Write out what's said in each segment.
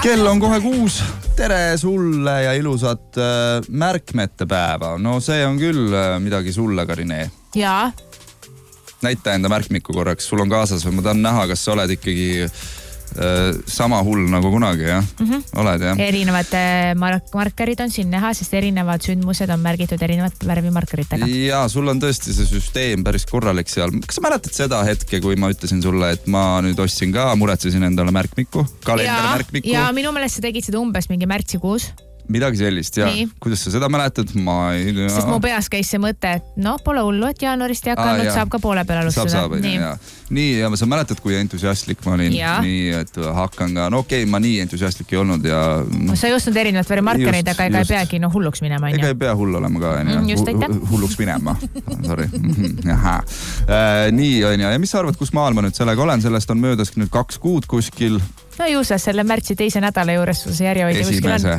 Kell on kohe 6. Tere sulle ja ilusat märkmete päeva. No see on küll midagi sulle, Karine. Jaa. Näita enda märkmiku korraks. Sul on kaasas või ma tahan näha, kas sa oled ikkagi sama hull nagu kunagi, jah? Oled, jah? Erinevad markerid on siin näha, sest erinevad sündmused on märgitud erinevad värvimarkeritega. Ja sul on tõesti see süsteem päris korralik seal. Kas sa mäletad seda hetke, kui ma ütlesin sulle, et ma nüüd ostsin ka, muretsesin endale märkmiku, kalendermärkmiku? Ja minu meelest sa tegid seda umbes mingi märtsikuus. Midagi sellist, jah. Kuidas sa seda mäletad? Sest mu peas käis see mõte, et pole hullu, et jaanuarist ja hakanud saab ka poole peal alustada. Nii, ja sa mäletad, kui entusiastlik ma olin. Nii, et hakkan ka, ma nii entusiastlik ei olnud ja... Sa ei ostnud erinevat värvimarkereid, aga ega ei peagi hulluks minema. Ega ei pea hull olema ka, hulluks minema. Sorry. Nii, on ja mis sa arvad, kus maal ma nüüd sellega olen? Sellest on möödas nüüd 2 kuud kuskil. No ju sa selle märtsi 2. nädala juures see järjehoidja kuskil on.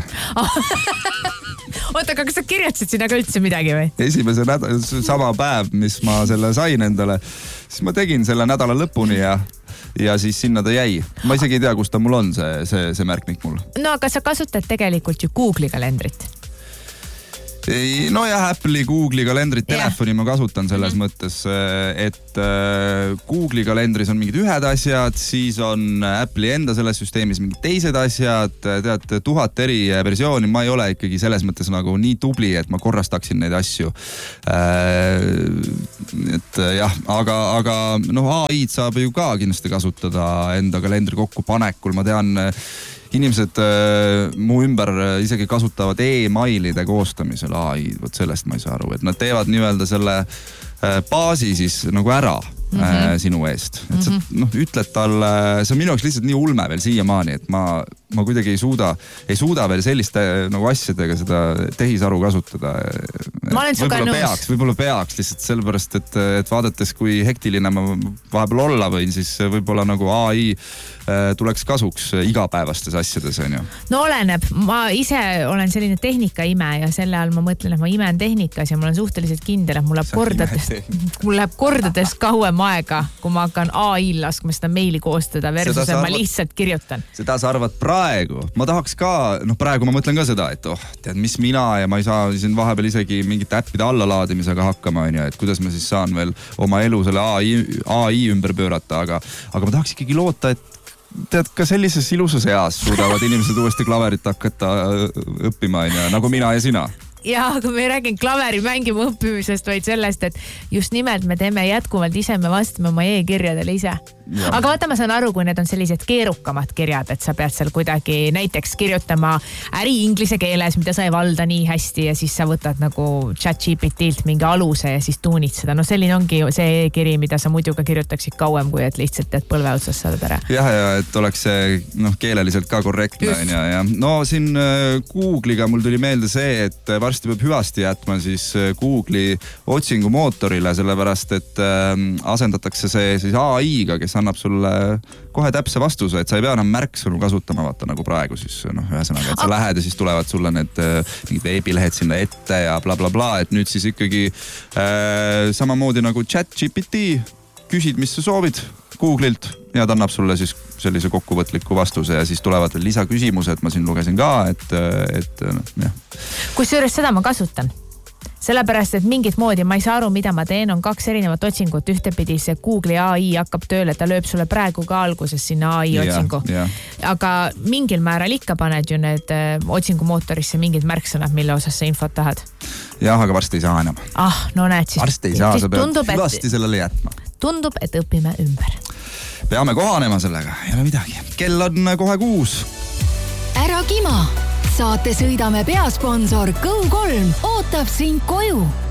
Oota, aga kas sa kirjutasid sinna ka üldse midagi või? Esimese nädala, sama päev, mis ma selle sain endale, siis ma tegin selle nädala lõpuni ja siis sinna ta jäi. Ma isegi ei tea, kus ta mul on, see märkmik mul. No aga sa kasutad tegelikult ju Google'i kalendrit. No ja Apple'i Google'i kalendrit telefoni ma kasutan selles mõttes, et Google'i kalendris on mingid ühed asjad, siis on Apple'i enda selles süsteemis mingid teised asjad, tead, 1000 eri versiooni, ma ei ole ikkagi selles mõttes nagu nii tubli, et ma korrastaksin neid asju. Et jah, aga AI-d saab ju ka kindlasti kasutada enda kalendri kokkupanekul, ma tean, inimesed mu ümber isegi kasutavad e-mailide koostamisel AI, võt sellest ma ei saa aru, et nad teevad nii-öelda selle baasi siis nagu ära sinu eest. Et sa ütled talle, see on minu jaoks lihtsalt nii ulme veel siiamaani, et ma kuidagi ei suuda veel selliste nagu asjadega seda tehisaru kasutada. Võib-olla peaks lihtsalt sellepärast, et vaadates, kui hektiline ma vahepeal olla võin, siis võib-olla nagu AI tuleks kasuks igapäevastes asjades, on ju? No oleneb. Ma ise olen selline tehnikaime ja selle all ma mõtlen, et ma imen tehnikas ja ma olen suhteliselt kindel, et mul läheb kordades kauem aega, kui ma hakkan AI-l laskma seda meili koostada versus ma lihtsalt kirjutan. Seda sa arvad praegu. Ma tahaks ka, praegu ma mõtlen ka seda, et tead, mis mina ja ma ei saa siin vahepeal isegi mingite äppide allalaadimisega hakkama, on ju, et kuidas ma siis saan veel oma elu selle AI ümber pöörata, aga ma tahaks ikkagi loota, et tead, ka sellises ilusas eas suudavad inimesed uuesti klaverit hakata õppima, nagu mina ja sina. Jaa, aga me ei räägin klaveri mängima õppimisest, vaid sellest, et just nimelt me teeme jätkuvalt ise, me vastame oma e-kirjadele ise. Ja. Aga vaata, ma saan aru, kui need on sellised keerukamad kirjad, et sa pead seal kuidagi näiteks kirjutama äri inglise keeles, mida sa ei valda nii hästi ja siis sa võtad nagu ChatGPT-lt mingi aluse ja siis tuunid seda. No selline ongi see e-kiri, mida sa muidu ka kirjutaksid kauem, kui et lihtsalt tead põlve otsast saada ära. Ja, et oleks see keeleliselt ka korrektne. Ja. No siin Google'iga mul tuli meelde see, et varsti peab hüvasti jätma siis Google'i otsingumootorile, sellepärast, et asendatakse see siis AI-ga, kes annab sulle kohe täpse vastuse, et sa ei pea enam märksõnu kasutama, vaata nagu praegu siis, ühesõnaga, et sa lähed ja siis tulevad sulle need mingid veebilehed sinna ette ja bla, et nüüd siis ikkagi samamoodi nagu ChatGPT, küsid, mis sa soovid Google'ilt ja ta annab sulle siis sellise kokkuvõtliku vastuse ja siis tulevad veel lisaküsimused, ma siin lugesin ka, et jah. Kusjuures seda ma kasutan. Sellepärast, et mingit moodi ma ei saa aru, mida ma teen, on 2 erinevat otsingut. Ühtepidi see Google'i AI hakkab tööle, ta lööb sulle praegu ka alguses sinna AI otsingu. Aga mingil määral ikka paned ju need otsingumootorisse mingid märksõnad, mille osas sa infot tahad. Jah, aga varsti ei saa enam. No näed siis. Varsti ei saa, sa pead hüvasti sellele jätma. Tundub, et õpime ümber. Peame kohanema sellega, ei ole midagi. Kell on kohe 6. Ära kima! Saate sõidame peasponsor Go3 ootab sind koju.